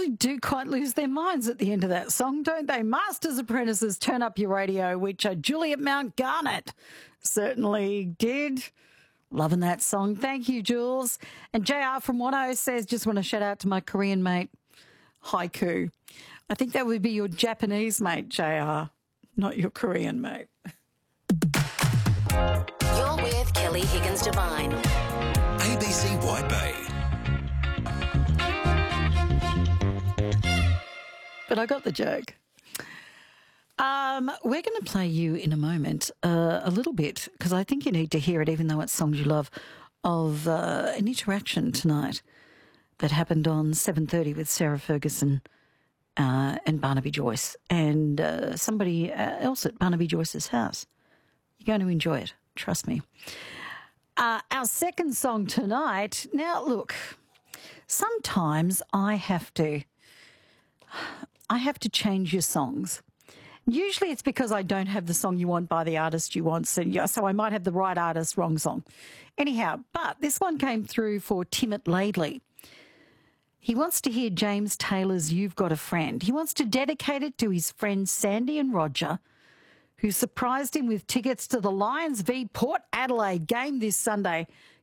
really do quite lose their minds at the end of that song, don't they? Master's Apprentices, Turn Up Your Radio, which Juliet Mount Garnett certainly did. Loving that song. Thank you, Jules. And JR from Wano says, just want to shout out to my Korean mate, Haiku. I think that would be your Japanese mate, JR, not your Korean mate. You're with Kelly Higgins Devine. ABC White Bay. But I got the joke. We're going to play you in a moment a little bit, because I think you need to hear it, even though it's songs you love, of an interaction tonight that happened on 7:30 with Sarah Ferguson and Barnaby Joyce and somebody else at Barnaby Joyce's house. You're going to enjoy it, trust me. Our second song tonight, now look, sometimes I have to change your songs. Usually it's because I don't have the song you want by the artist you want, so I might have the right artist, wrong song. Anyhow, but this one came through for Timothy Laidley. He wants to hear James Taylor's You've Got a Friend. He wants to dedicate it to his friends Sandy and Roger, who surprised him with tickets to the Lions v Port Adelaide game this Sunday.